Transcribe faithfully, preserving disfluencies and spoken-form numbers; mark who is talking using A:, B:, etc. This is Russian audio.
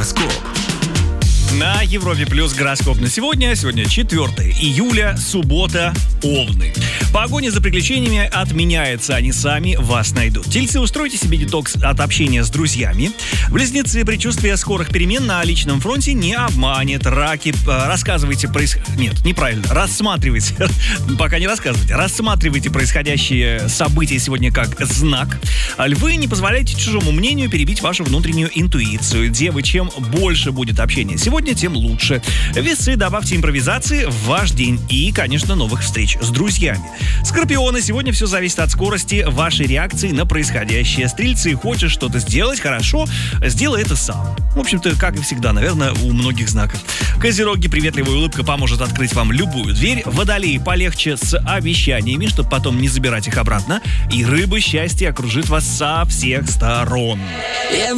A: Гороскоп.
B: На Европе плюс гороскоп на сегодня. Сегодня четвёртое июля, суббота, Овны. Погоня за приключениями отменяется, они сами вас найдут. Тельцы, устройте себе детокс от общения с друзьями. Близнецы, предчувствие скорых перемен на личном фронте не обманет. Раки, рассказывайте проис... Нет, неправильно. Рассматривайте. Пока не рассказывайте. Рассматривайте происходящие события сегодня как знак. Львы, не позволяйте чужому мнению перебить вашу внутреннюю интуицию. Девы, чем больше будет общения сегодня, тем лучше. Весы, добавьте импровизации в ваш день и, конечно, новых встреч с друзьями. Скорпионы, сегодня все зависит от скорости вашей реакции на происходящее. Стрельцы, хочешь что-то сделать хорошо, сделай это сам. В общем-то, как и всегда, наверное, у многих знаков. Козероги, приветливая улыбка поможет открыть вам любую дверь. Водолеи, полегче с обещаниями, чтобы потом не забирать их обратно. И рыбы, счастье окружит вас со всех сторон.